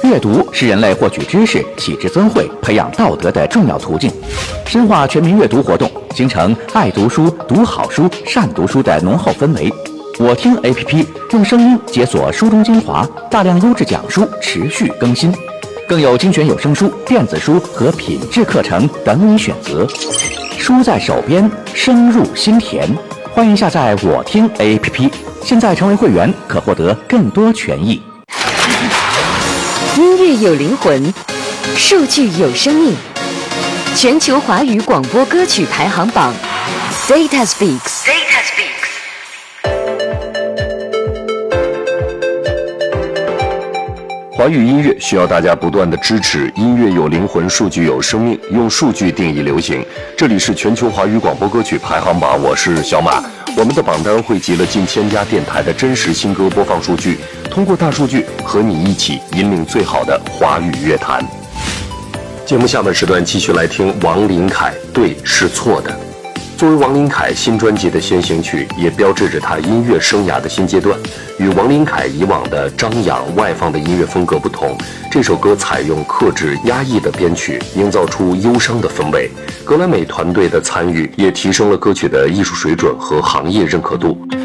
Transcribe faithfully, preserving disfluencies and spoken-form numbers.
阅读是人类获取知识、启智增慧、培养道德的重要途径。深化全民阅读活动，形成爱读书、读好书、善读书的浓厚氛围。我听 A P P 用声音解锁书中精华，大量优质讲书持续更新，更有精选有声书、电子书和品质课程等你选择。书在手边，声入心田。欢迎下载我听 A P P， 现在成为会员可获得更多权益。 音乐有灵魂，数据有生命。全球华语广播歌曲排行榜 ，Data Speaks。Data Speaks。 华语音乐需要大家不断的支持，音乐有灵魂，数据有生命，用数据定义流行。这里是全球华语广播歌曲排行榜，我是小马。我们的榜单汇集了近千家电台的真实新歌播放数据，通过大数据和你一起引领最好的华语乐坛。节目下半时段继续来听王林凯，对是错的。作为王林凯新专辑的先行曲，也标志着他音乐生涯的新阶段。与王林凯以往的张扬外放的音乐风格不同，这首歌采用克制压抑的编曲，营造出忧伤的氛围。格莱美团队的参与也提升了歌曲的艺术水准和行业认可度。